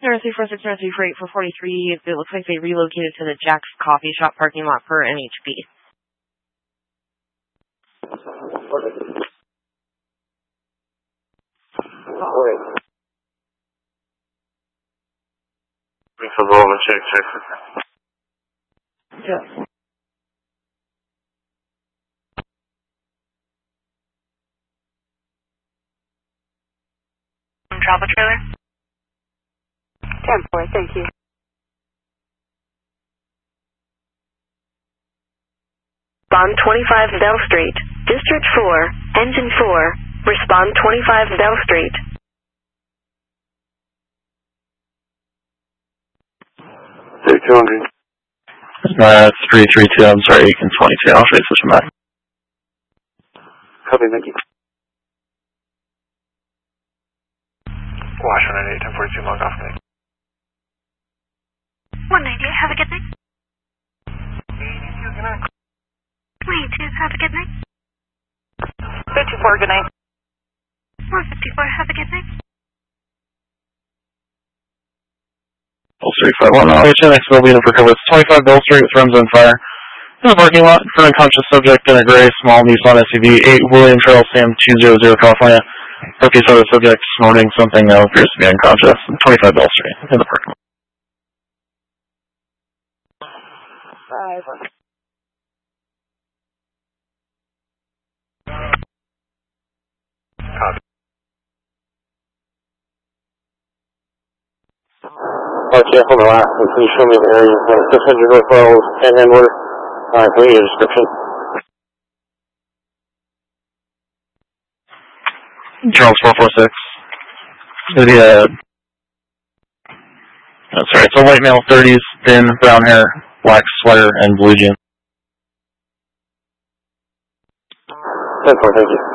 0346 for 43. It looks like they relocated to the Jack's Coffee Shop parking lot per NHP. Wait. For the moment, check. Yeah. Travel trailer? 10-4, thank you. Respond 25 Bell Street. District 4, Engine 4. Respond 25 Bell Street. 200. 332, I'm sorry, Aiken 22. I'll show you switching back. Copy, thank you. Washington 8, 1042, log off, connect. 198, have a good night. 82, good night. 22, have a good night. 54, good night. 154, have a good night. Bell Street 519, next will be in for cover. It's 25 Bell Street with rims on fire. In the parking lot, for an unconscious subject in a gray, small Nissan SUV, 8 William Trail Sam 200, California. Okay, so the subject snorting something that appears to be unconscious. 25 Bell Street in the parking lot. 5. Copy. Okay, hold on. Can you show me the area? 600 North Wells, Panhandler. Can we get a description? Charles 446. It'll be a... Oh, sorry, it's a white male, 30s, thin, brown hair, black sweater, and blue jeans. 10-4, thank you.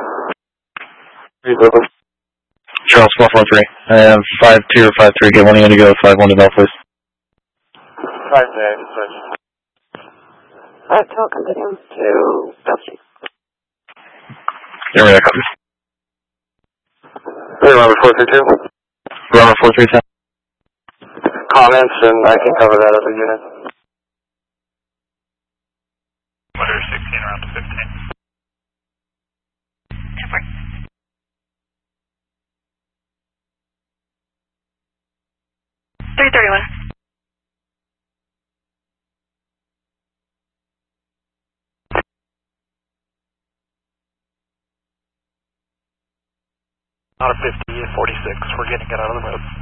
Charles 443. I have 52 or 53. Get one of you to go. 51 to Bell, please. 5 day, switch. Talking to him to Bell Street. There we go, copy. Robert 432. Robert 437. Comments, and I can cover that as a unit. Letter 16 around to 15. 331. Not a 50, 46. We're getting it out of the road.